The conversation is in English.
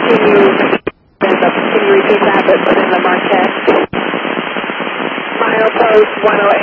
Can you repeat that, but put in the Marquette? Milepost